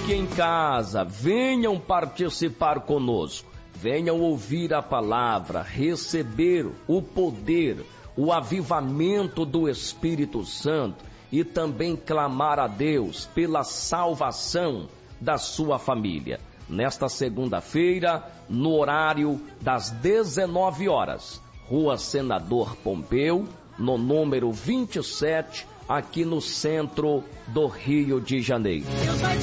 Fique em casa, venham participar conosco, venham ouvir a palavra, receber o poder, o avivamento do Espírito Santo e também clamar a Deus pela salvação da sua família. Nesta segunda-feira, no horário das 19 horas, Rua Senador Pompeu, no número 27, aqui no centro do Rio de Janeiro.